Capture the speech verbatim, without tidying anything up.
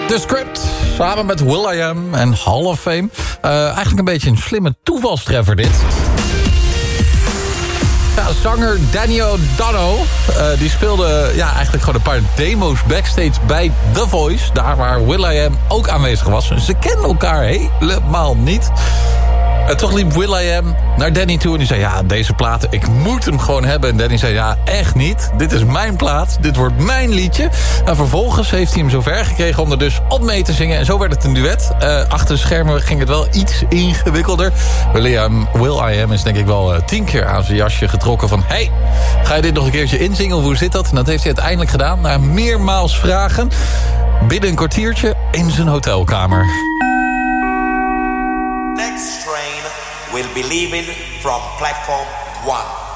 The Script, samen met will.i.am en Hall of Fame. Uh, eigenlijk een beetje een slimme toevalstreffer dit. Ja, zanger Danny O'Donoghue, uh, die speelde ja, eigenlijk gewoon een paar demo's backstage bij The Voice. Daar waar will.i.am ook aanwezig was. Ze kennen elkaar helemaal niet. En toch liep will.i.am naar Danny toe en die zei... ja, deze plaat, ik moet hem gewoon hebben. En Danny zei, ja, echt niet. Dit is mijn plaat, dit wordt mijn liedje. En vervolgens heeft hij hem zover gekregen om er dus op mee te zingen. En zo werd het een duet. Uh, achter de schermen ging het wel iets ingewikkelder. will.i.am, will.i.am is denk ik wel uh, tien keer aan zijn jasje getrokken van... hey, ga je dit nog een keertje inzingen of hoe zit dat? En dat heeft hij uiteindelijk gedaan. Na meermaals vragen, binnen een kwartiertje in zijn hotelkamer. Next train will be leaving from platform one.